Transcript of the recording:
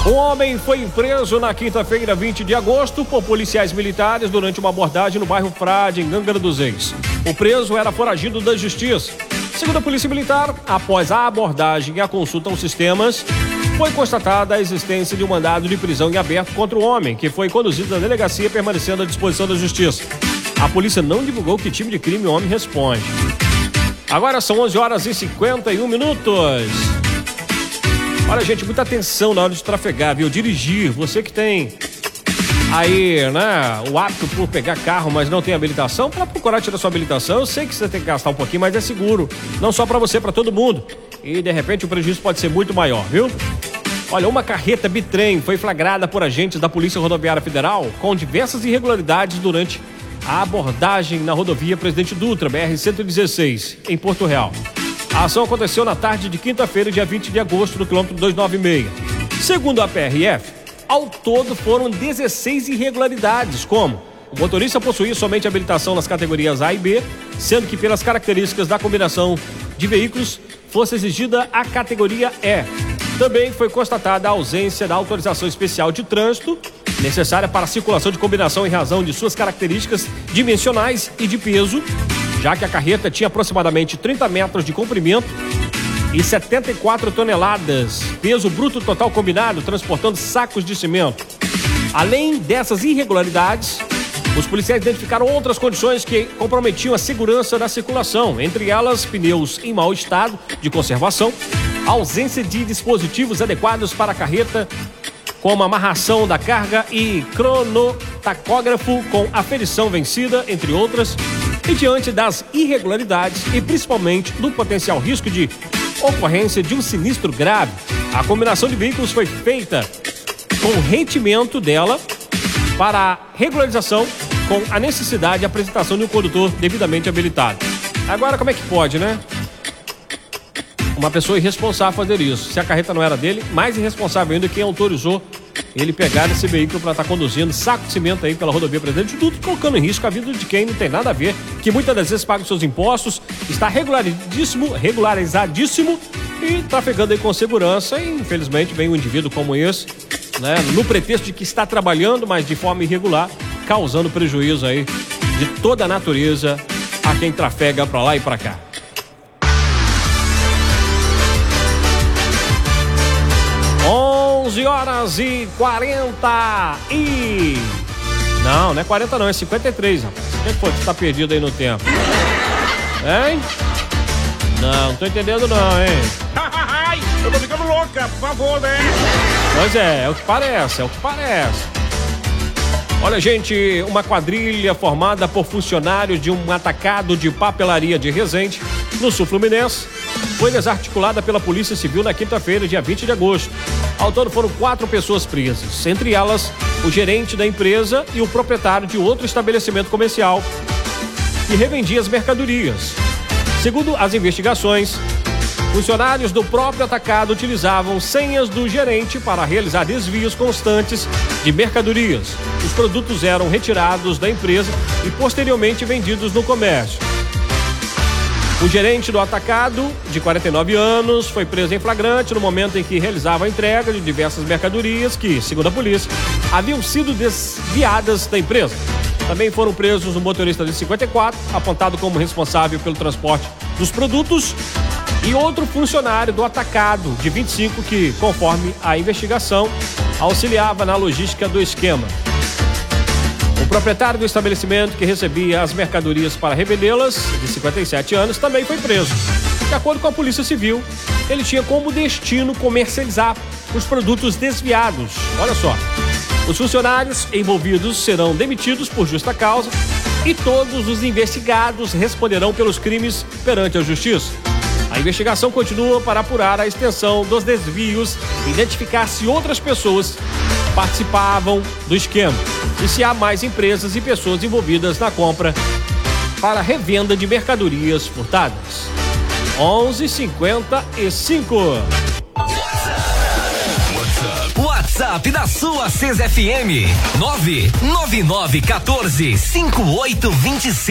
Um homem foi preso na quinta-feira, 20 de agosto, por policiais militares durante uma abordagem no bairro Frade, em Angra dos Reis. O preso era foragido da justiça. Segundo a Polícia Militar, após a abordagem e a consulta aos sistemas, foi constatada a existência de um mandado de prisão em aberto contra o homem, que foi conduzido à delegacia permanecendo à disposição da justiça. A polícia não divulgou que tipo de crime o homem responde. Agora são 11h51. Olha, gente, muita atenção na hora de trafegar, viu? Dirigir, você que tem aí, né, o hábito por pegar carro, mas não tem habilitação, para procurar tirar sua habilitação. Eu sei que você tem que gastar um pouquinho, mas é seguro. Não só para você, para todo mundo. E, de repente, o prejuízo pode ser muito maior, viu? Olha, uma carreta bitrem foi flagrada por agentes da Polícia Rodoviária Federal com diversas irregularidades durante a abordagem na rodovia Presidente Dutra, BR-116, em Porto Real. A ação aconteceu na tarde de quinta-feira, dia 20 de agosto, no quilômetro 296. Segundo a PRF, ao todo foram 16 irregularidades, como o motorista possuía somente habilitação nas categorias A e B, sendo que pelas características da combinação de veículos fosse exigida a categoria E. Também foi constatada a ausência da autorização especial de trânsito, necessária para a circulação de combinação em razão de suas características dimensionais e de peso, já que a carreta tinha aproximadamente 30 metros de comprimento e 74 toneladas, peso bruto total combinado, transportando sacos de cimento. Além dessas irregularidades, os policiais identificaram outras condições que comprometiam a segurança da circulação, entre elas pneus em mau estado de conservação, ausência de dispositivos adequados para a carreta, como amarração da carga e cronotacógrafo com aferição vencida, entre outras. E diante das irregularidades e principalmente do potencial risco de ocorrência de um sinistro grave, a combinação de veículos foi feita com rentimento dela para regularização com a necessidade de apresentação de um condutor devidamente habilitado. Agora, como é que pode, né? Uma pessoa irresponsável fazer isso. Se a carreta não era dele, mais irresponsável ainda quem autorizou ele pegar esse veículo para estar conduzindo saco de cimento aí pela rodovia Presidente Dutra, colocando em risco a vida de quem não tem nada a ver, que muitas das vezes paga os seus impostos, está regularizadíssimo e trafegando aí com segurança. E infelizmente vem um indivíduo como esse, né, no pretexto de que está trabalhando, mas de forma irregular, causando prejuízo aí de toda a natureza a quem trafega para lá e para cá. 11h40 e... Não é 40 não, é 53, rapaz. O que foi que você tá perdido aí no tempo? Hein? Não tô entendendo não, hein? Eu tô ficando louca, por favor, né? Pois é o que parece, Olha, gente, uma quadrilha formada por funcionários de um atacado de papelaria de Resende, no sul fluminense, foi desarticulada pela Polícia Civil na quinta-feira, dia 20 de agosto. Ao todo foram 4 pessoas presas, entre elas o gerente da empresa e o proprietário de outro estabelecimento comercial que revendia as mercadorias. Segundo as investigações, funcionários do próprio atacado utilizavam senhas do gerente para realizar desvios constantes de mercadorias. Os produtos eram retirados da empresa e posteriormente vendidos no comércio. O gerente do atacado, de 49 anos, foi preso em flagrante no momento em que realizava a entrega de diversas mercadorias que, segundo a polícia, haviam sido desviadas da empresa. Também foram presos um motorista de 54, apontado como responsável pelo transporte dos produtos, e outro funcionário do atacado, de 25, que, conforme a investigação, auxiliava na logística do esquema. O proprietário do estabelecimento, que recebia as mercadorias para revendê-las, de 57 anos, também foi preso. De acordo com a Polícia Civil, ele tinha como destino comercializar os produtos desviados. Olha só, os funcionários envolvidos serão demitidos por justa causa e todos os investigados responderão pelos crimes perante a Justiça. A investigação continua para apurar a extensão dos desvios, identificar se outras pessoas participavam do esquema e se há mais empresas e pessoas envolvidas na compra para revenda de mercadorias furtadas. 11h55. WhatsApp da sua CES FM 999145825.